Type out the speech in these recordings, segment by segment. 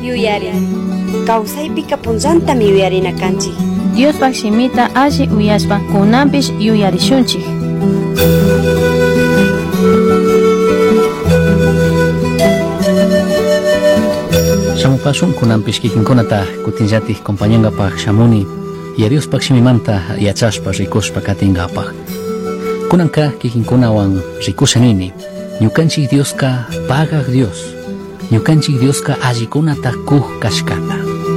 Yuyarin, kawsaypika punllantami yuyarina kanchik. Diospak shimita alli uyashpa kunanpish yuyarishunchik. Shamupasun kunanpish kikinkunata kutinllatik compañangapak shamuni y Diospak shimimanta yachashpa rikushpa katingapaj. Kunanka kikinkunawan rikushanini ñukanchik Dioska pagaq Dios, ñukanchik Dioska allikunata kuj kashkata.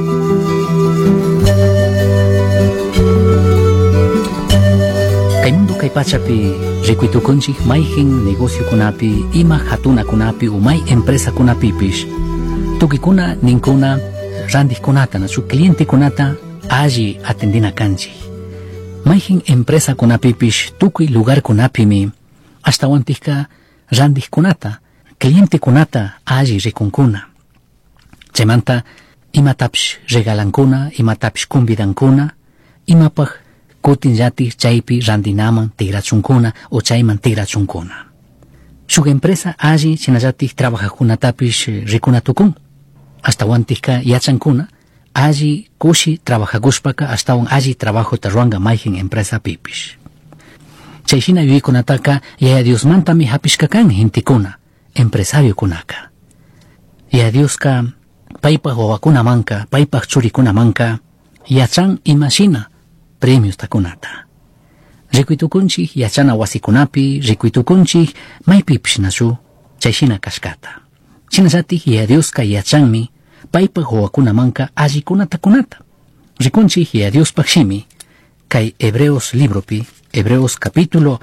Kay mundo kay pachapi rikuitukunchik mayjin negocio kunapi ima hatuna kunapi umay empresa kunapipish tukikuna ninkuna randijkunata nachu cliente kunata alli atendina kanchik. Mayjin empresa kunapipish tukuy lugar kunapimi hasta wantika randijkunata cliente kunata alli rikunkuna. Chaymanta imatapish regalankuna, imatapish convidankuna, imapaj kutinllatik chaypi randinaman tigrachunkuna o chayman tigrachunkuna. Shuk empresa alli chinallatik trabajakunatapish rikunatukun. Hasta wantika yachankuna alli kushi trabajakushpaka hasta alli trabajota ruanga mayjin empresa pipish. Chayshina yuykunataka yaya Diosmantami hapishkakan hintikuna, empresario kunaka. Yaya Dioska paypaj wawakunamanka, paypaj churikunamanka yachan imashina premios takunata. Rikuitukunchik yachana wasikunapi, rikuitukunchik maypipish nachu chayshina kashkata. Chinallatik yaya Dioska yachanmi paypaj wawakunamanka allikunatakunata. Rikunchik yaya Diospaj shimi kay Hebreos libropi, Hebreos capítulo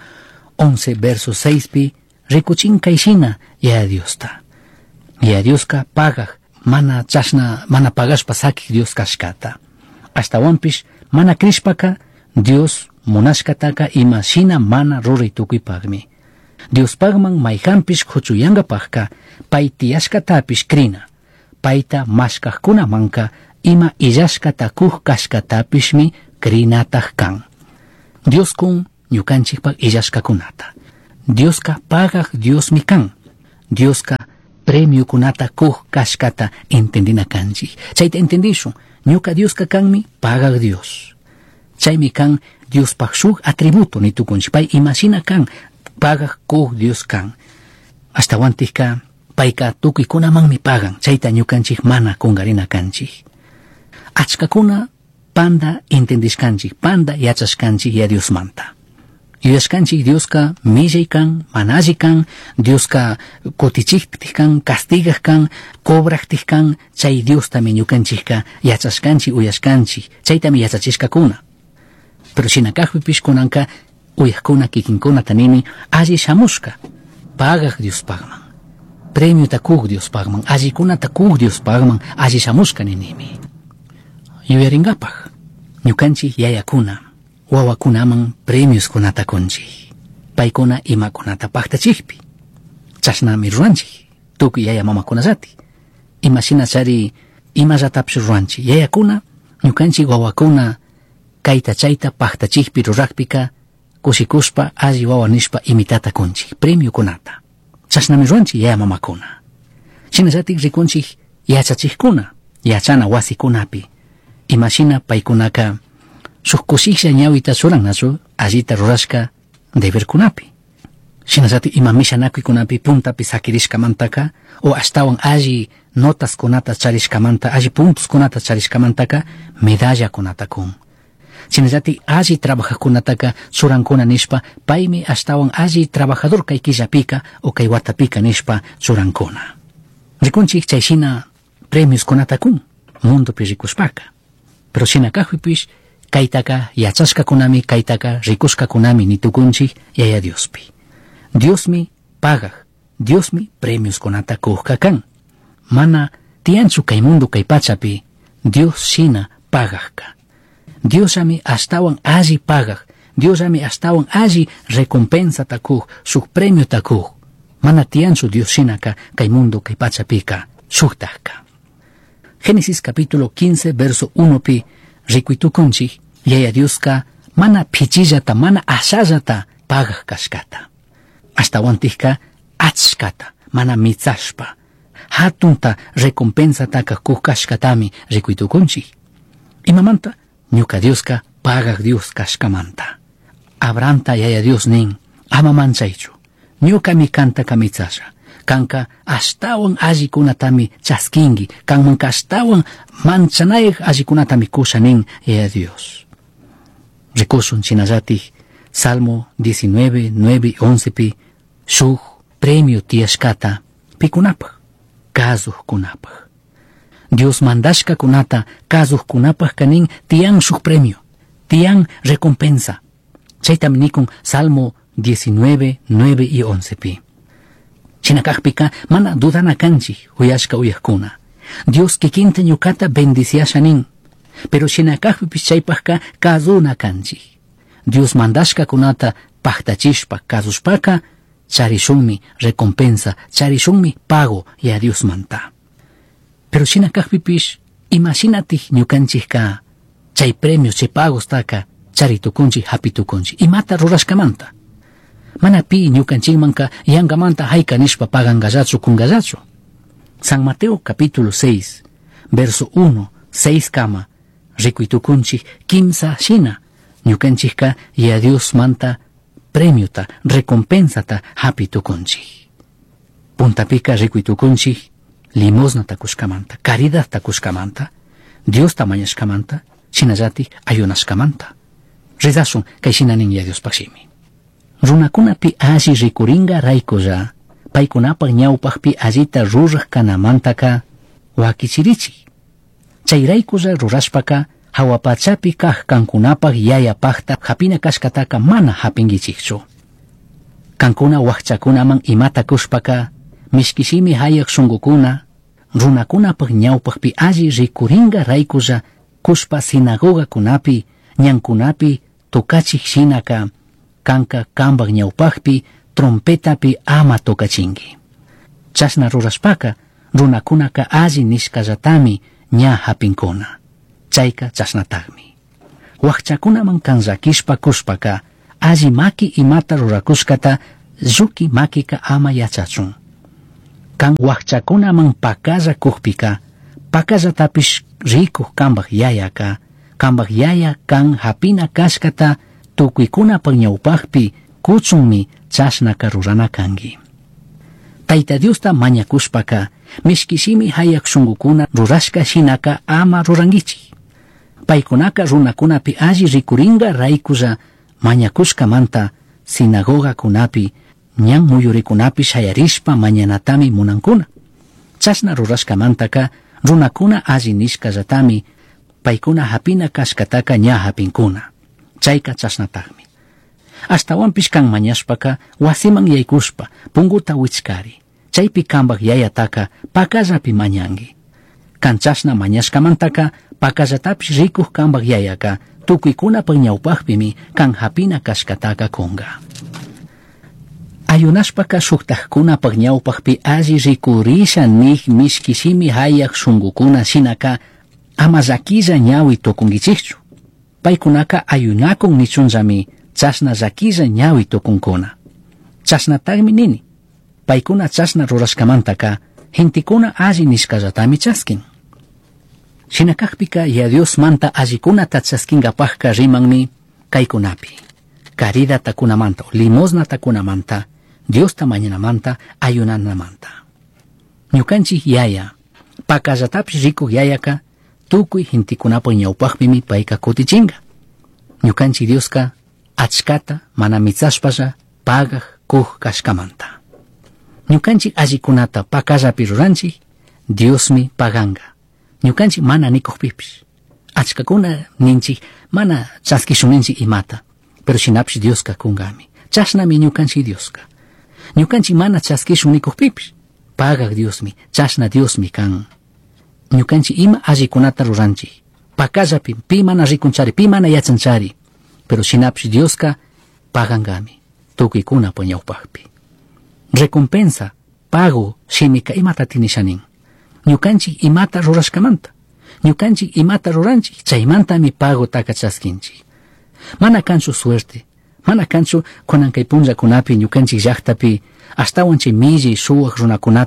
11 verso 6 pi rikuchin kayshina yaya Diosta. Yaya Dioska pagaj mana chashna mana pagashpa sakik Dios kashkata. Hasta wanpish mana krishpaka Dios munashkataka ima shina mana ruraytukuypagmi. Dios pagman mayjampish huchuyangapajka pay tiyashkatapish krina. Payta mashkajkunamanka ima illashkata kuj kashkatapishmi krinataj kan. Dios kun ñukanchikpak illashkakunata. Dioska pagaj Diosmi kan. Dioska premio kunata kuj kashkata entendina kanchik. Chayta entendishun ñuka Dioska kanmi pagaj Dios. Chaymi kan Diospaj shuk atributo nitukunchik. Pay imashina kan pagaj kuj Dios kan. Hasta wantika payka tukuykunamanmi pagan. Chayta ñukanchik mana kungarina kanchik. Achkakuna panda entendishkanchik, panda yachashkanchik ya Diosmanta. Yuyashkanchik Dioska millay kan, manaji kan, Dioska kutichiktik kan, castigaj kan, cobrajtik kan, chay Diostami ñukanchikka yachashkanchik, uyashkanchik, chaytami yachachishkakuna. Pero shinakajpipish kunanka uyajkuna kikinkuna tanimi alli shamushka, pagaj Diospagman. Premio takuj Diospagman, allikuna takuj Diospagman, alli shamushka ninimi. Yuyaringapaj, ñukanchik yayakuna, wawakunaman premios kunata kunchik. Paykuna imakunata paktachikpi. Chashnami ruanchik, tukuy yaya mamakunallati. Imashina chari imaratapish ruanchik. Yayakuna, ñukanchik wawakuna kayta chayta paktachikpi rurakpika kushikushpa alli wawa nishpa imitata kunchik. Premio kunata. Chashnami ruanchik yaya mamakuna. Shinallatik rikunchik yachachikuna, yachana wasikunapi. Imashina paykunaka shuk kushiksha ñawita churan nachu allita rurashka deber kunapi. Shinallatik ima mishanakuykunapi puntapi sakirishkamantaka o ashtawan alli notas kunata charishkamanta, alli puntos kunata charishkamantaka medalla kunata kun. Shinallatik alli trabajakunataka churankuna nishpa paymi ashtawan alli trabajador kay killapika o kay watapika nishpa churankuna. Rikunchik chayshina premios kunata kun mundopi rikushpaka. Pero shinakajpipish kaytaka yachashkakunami, kaytaka rikushkakunami nitukunchik yaya Diospi. Diosmi pagaj, Diosmi premios kunata kujka kan. Mana tianchu kay mundo kay pachapi Dios shina pagajka. Diosami ashtawan alli pagaj, Diosami ashtawan alli recompensa takuj, shuk premio takuj. Mana tianchu Dios shinaka kay mundo kay pachapika shuktajka. Génesis capítulo 15 verso 1 pi rikuitukunchik yaya Dioska mana pichillata, mana ashallata pagaj kashkata. Hasta wantika achkata, mana mitzashpa, hatunta recompensataka kukashkatami rikuytukunchik. Imamanta ñuka Dioska pagaq Dios kashkamanta. Abrahanta yaya Dios nin, ama manchaychu. Ñukami kanta kamitsasha. Kanka ashtawan allikunatami chaskingi. Kanmanka ashtawan manchanayaq allikunatami kusha nin yaya Dios. Rikusun chinallatik Salmo 19, 9 y 11 pi shuk premio tiashkata pikunapaq, kazuqkunapaq. Dios mandashka kunata kazuqkunapaq kanin tiyan shuk premio, tiyan recompensa. Chaytam nikun Salmo 19, 9 y 11 pi. Chinakaqpika mana dudana kanchik uyashka uyaqkuna. Dios kikinta ñukata bendiciasha nin, pero chinakaqpipis chaypaqka kazuna kanchik. Dios mandashka kunata paktachishpa kazushpaka charishunmi recompensa, charishunmi pago ya Dios manta. Pero chinakaqpipish imashinatij ñukanchikka chay premios, chay pagos taka charitukunchik, hapitukunchik. Imata rurashkamanta. Mana pi ñukanchikmanka yangamanta hayka nishpa pagangallachu kungallachu. San Mateo capítulo 6, verso 1, 6 kama rikuytukunchik kimsa shina. Ñukanchikka ya Dios manta premiota, recompensata hapitukunchik. Puntapika rikuytukunchik limosna takushkamanta, caridad takushkamanta, Dios tamañashkamanta, shinallatik ayunashkamanta. Rizashun kay shinanin ya Dios pakshimi. Runakunapi alli rikuringa raykulla, paykunapaq ñawpaqpi allita ruraq kanamantaka wakichirichik. Chay raykulla rurashpaka hawapachapi kaq kankunapaq yayapaqta hapina kashkataka mana hapingichikchu. Kankuna waqchakunaman imata kushpaka mishkishimi hayaq shungukuna runakunapaq ñawpaqpi alli rikuringa raykulla kushpa sinagoga kunapi ñankunapi tukachik shinaka kanka kambaq ñawpaqpi trompetapi ama tukachingi. Chashna rurashpaka runakunaka alli nishkallatami ña hapinkuna. Chayka chashnatagmi. Waqchakunaman kanllakishpa kushpaka alli maki imata rurakushkata lluki makika ama yachachun. Kan waqchakunaman pakalla kuqpika pakallatapish rikuq kambaq yayaka, kambaq yaya kan hapina kashkata tukuykunapaq ñawpaqpi kuchunmi chashnaka rurana kangi. Tayta Diosta mañakushpaka mishkishimi hayaq shungukuna rurashka shinaka ama rurangichik. Paykunaka runakunapi alli rikuringa raykulla mañakushkamanta sinagoga kunapi ñan muyurikunapi shayarishpa mañanatami munankuna. Chashna rurashkamantaka runakuna alli nishkallatami paykuna hapina kashkataka ña hapinkuna. Chayka chashnatagmi. Ashtawanpish kan mañashpaka wasiman yaykushpa punguta wichkari. Chaypi kambaq yayataka pakallapi mañangi. Kan chashna mañashkamantaka pakallatapish rikuq kambaq yayaka tukuykunapaq ñawpaqpimi kan hapina kashkataka kunga. Ayunashpaka shuktaqkunapaq ñawpaqpi alli rikurisha nik mishkishimi hayaq shungukuna shinaka ama llakilla ñawi tukungichikchu. Paykunaka ayunakun nichunllami chashna llakilla ñawi tukunkuna. Chashnatagmi nini. Paykuna chashna rurashkamantaka hintikuna alli nishkallatami chaskin. Shinakaqpika ya Dios manta allikunata chaskingapaqka rimanmi kaykunapi. Caridad kunamanta, limosna kunamanta, Dios mañanamanta, ayunanamanta. Ñukanchik yaya, pakallatapish rikuq yayaka tukuy hintikunapaq ñawpaqpimi payka kutichinga. Ñukanchik Dioska achkata mana mitsashpalla pagaq kuq kashkamanta. Ñukanchik allikunata pakallapi ruranchik, Diosmi paganga. Ñukanchik mana nikuqpipish. Achkakuna ninchik mana chaskishuninchik imata, pero shinapish Dioska kungami. Chashnami ñukanchik Dioska. Ñukanchik mana chaskishun nikuqpipish. Pagaq Diosmi, chashna Diosmi kan. Ñukanchik ima allikunata ruranchik. Pakallapi pi mana rikunchari, pi mana yachanchari, pero shinapish Dioska pagangami. Tukuykuna po ñawpaqpi. Recompensa, pago, shimika imata tinishanin. Ñukanchik imata rurashkamanta. Ñukanchik imata ruranchik, chaymanta mi pago taka chaskinchik. Mana kanchu suerte, mana kanchu kunankay punlla kunapi ñukanchik llaqtapi, ashtawan chay milli suwaq runakunata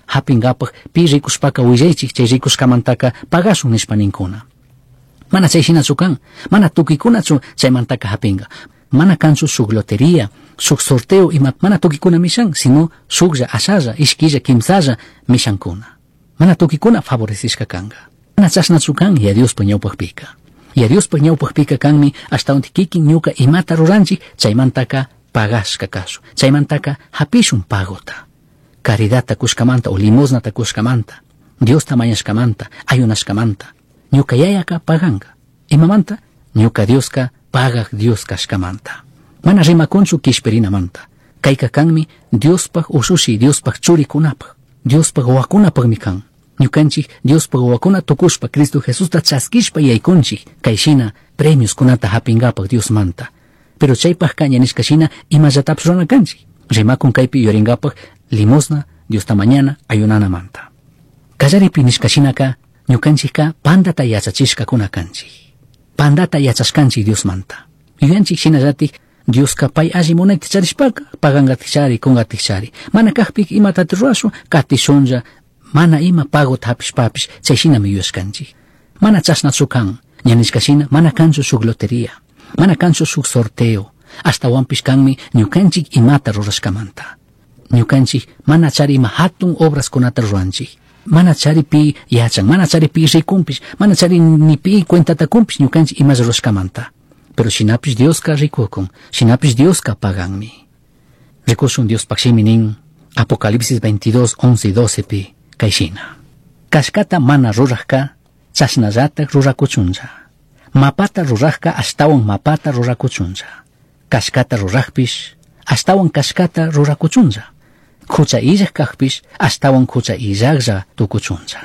hapingapag pi rikuspaka willaychik chay rikuskamantaka pagasun nishpa ninkuna. Mana chayshinachu kan, mana tukikunachu chaymantaka hapinga. Mana kanchu suk lotería, suk sorteo ima mana tukikuna mishan, sino suklla, asalla, ishkilla, kimsalla mishankuna. Mana tukikuna favorecishka kanga. Mana chashnachu kan ya Dios pa ñawpakpika. Ya Dios pa ñawpakpika kanmi hasta unti kikin ñuka imata ruranchik chaymantaka pagashka kasu. Chaymantaka hapishun pagota. Caridadta kushkamanta o limosnata kushkamanta. Diosta mañashkamanta, ayunashkamanta. Ñuka yayaka paganga. Imamanta ñuka Dioska pagak Dios kashkamanta. Mana rimakunchu kishperinamanta. Kayka kanmi Diospag usushi Diospag churikunapag. Diospag wakunapag mi kan. Ñukanchik Diospag wakuna tukushpa Cristo Jesusta chaskishpa yaykunchik. Kayshina premios kunata hapingapag Dios manta. Pero chaypag kaña nishkashina imallatapish runa kanchik. Rimakun kaypi yoringapag limosna Diosta mañana ayunana manta. Kallaripi nishkashinaka ñukanchikka pandata yachachishka kuna kanchik. Pandata yachashkanchik Dios manta. Yuyanchik shinallatik Dioska pay alli munayta charishpaka pagangatik chari kungatik chari. Mana kakpik imatati rurashu katishunlla mana ima pagot hapishpapish chayshinami yuyashkanchik. Mana chasnachu kan ñanishkashina mana kanchu suk lotería. Mana kanchu suk sorteo. Hasta wampish kanmi ñukanchik imata rurashkamanta. Ñukanchik mana chari ima hatun obras kunata ruranchik. Mana chari pi yachan, mana chari pi rikumpish, mana chari ni pi cuentata kumpish ñukanchik ima rurashkamanta. Pero shinapish Dioska rikukun, shinapish Dioska paganmi. Rikushun Dios pakshimi nin Apocalipsis 22, 11 y 12 pi kayshina. Kashkata mana rurajka chashnallata rurakuchunja. Mapata rurajka ashtawan mapata rurakuchunja. Kashkata rurajpish ashtawan kashkata rurakuchunja. Kucha illak kakpish ashtawan kucha illaklla tukuchunja.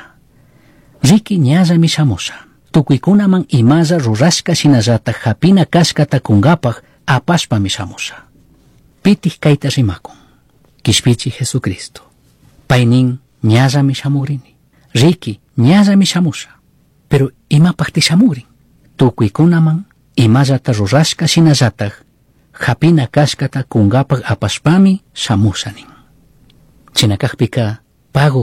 Riki ñalla mishamusha. Tukuykunaman imalla rurashka shinallata hapina kashkata kungapag apashpa mishamusha. Pitik kayta rimakun. Kishpichi Jesucristo. Paynin ñalla mishamugrini. Riki ñalla mishamusha. Pero imapag tishamugrin. Tukuykunaman imallata rurashka shinallata hapina kashkata kungapag apashpami shamushanin. Chinakakpika pago